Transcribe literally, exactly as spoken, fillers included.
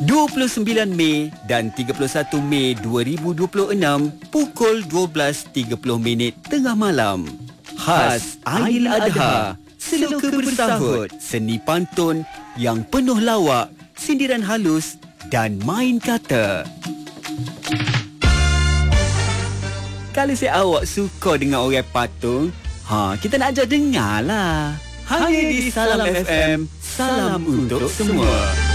dua puluh sembilan Mei dan tiga puluh satu Mei dua ribu dua puluh enam pukul dua belas tiga puluh minit tengah malam. Khas Aidiladha, seloka bersahut, seni pantun yang penuh lawak, sindiran halus dan main kata. Kalau si awak suka dengan orang patung, ha, kita nak ajar dengar lah. Hanya di Salam F M, salam untuk semua.